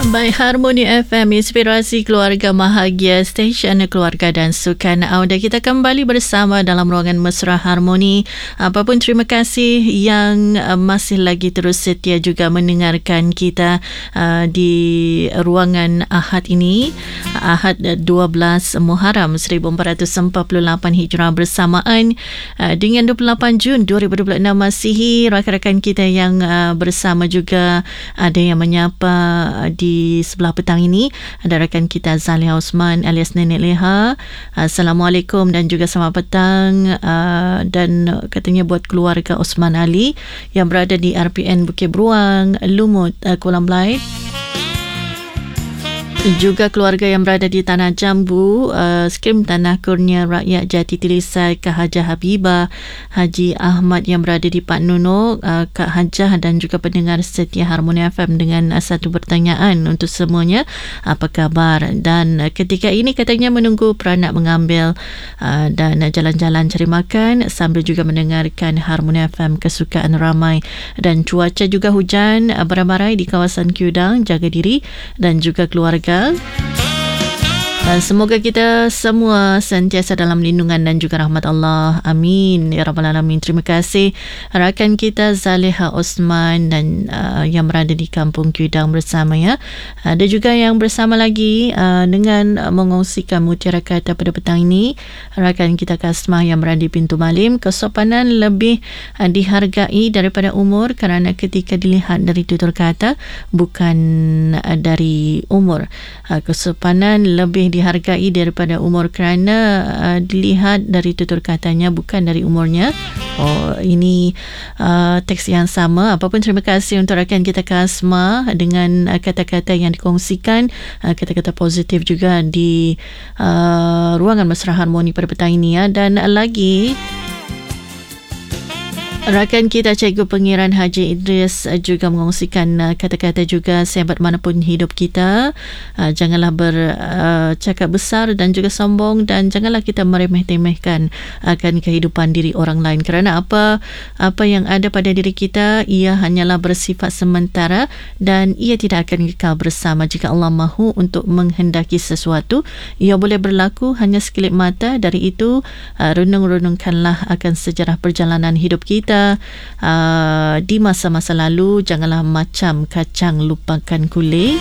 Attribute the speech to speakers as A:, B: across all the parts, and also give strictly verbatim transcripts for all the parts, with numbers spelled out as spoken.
A: Baik, Harmoni F M, inspirasi keluarga bahagia, stesen keluarga dan sukan audio. Kita kembali bersama dalam ruangan Mesra Harmoni. Apapun, terima kasih yang uh, masih lagi terus setia juga mendengarkan kita uh, di ruangan Ahad ini. Ahad dua belas Muharram seribu empat ratus empat puluh lapan Hijrah bersamaan uh, dengan dua puluh lapan Jun dua ribu dua puluh enam Masihi. Rakan-rakan kita yang uh, bersama juga ada yang menyapa uh, di Di sebelah petang ini ada rakan kita Zaliha Osman alias Nenek Leha. Assalamualaikum dan juga selamat petang, uh, dan katanya buat keluarga Osman Ali yang berada di R P N Bukit Beruang, Lumut, uh, Kuala Belait. Juga keluarga yang berada di Tanah Jambu, uh, Skim Tanah Kurnia Rakyat Jati Tilisai, Kak Hajah Habibah, Haji Ahmad yang berada di Pak Nunuk, uh, Kak Hajah dan juga pendengar setia Harmoni F M dengan uh, satu pertanyaan untuk semuanya. Apa khabar? Dan uh, ketika ini katanya menunggu peranak mengambil uh, dan uh, jalan-jalan cari makan sambil juga mendengarkan Harmoni F M kesukaan ramai. Dan cuaca juga hujan uh, beramai di kawasan Kudang. Jaga diri dan juga keluarga. Dan semoga kita semua sentiasa dalam lindungan dan juga rahmat Allah. Amin ya rabbal alamin. Terima kasih rakan kita Zaliha Osman dan uh, yang berada di Kampung Kudang bersama ya. Ada juga yang bersama lagi uh, dengan uh, mengongsikan mutiara kata pada petang ini. Rakan kita Kasmah yang berada di Pintu Malim. Kesopanan lebih uh, dihargai daripada umur kerana ketika dilihat dari tutur kata bukan uh, dari umur. Uh, kesopanan lebih dihargai daripada umur kerana uh, dilihat dari tutur katanya bukan dari umurnya. Oh, ini uh, teks yang sama. Apapun, terima kasih untuk rakan kita Kasma dengan uh, kata-kata yang dikongsikan, uh, kata-kata positif juga di uh, ruangan Mesra Harmoni pada petang ini ya. Dan uh, lagi rakan kita Cikgu Pengiran Haji Idris juga mengongsikan uh, kata-kata juga, sahabat manapun hidup kita, uh, janganlah bercakap uh, besar dan juga sombong, dan janganlah kita meremeh-temehkan akan kehidupan diri orang lain, kerana apa apa yang ada pada diri kita ia hanyalah bersifat sementara dan ia tidak akan kekal bersama. Jika Allah mahu untuk menghendaki sesuatu, ia boleh berlaku hanya sekelip mata. Dari itu uh, renung-renungkanlah akan sejarah perjalanan hidup kita Uh, di masa-masa lalu. Janganlah macam kacang lupakan kulit.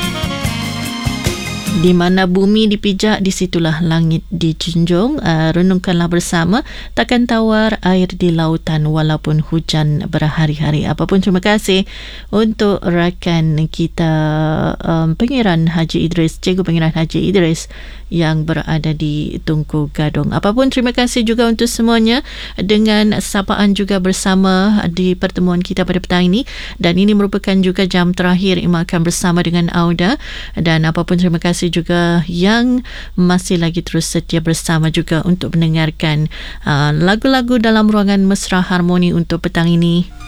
A: Di mana bumi dipijak, di situlah langit dijunjung. Uh, renungkanlah bersama, takkan tawar air di lautan walaupun hujan berhari-hari. Apapun, terima kasih untuk rakan kita um, Pengiran Haji Idris, Cikgu Pengiran Haji Idris yang berada di Tunku Gadong. Apapun, terima kasih juga untuk semuanya dengan sapaan juga bersama di pertemuan kita pada petang ini. Dan ini merupakan juga jam terakhir Imakan bersama dengan Auda. Dan apapun, terima kasih juga yang masih lagi terus setia bersama juga untuk mendengarkan uh, lagu-lagu dalam ruangan Mesra Harmoni untuk petang ini.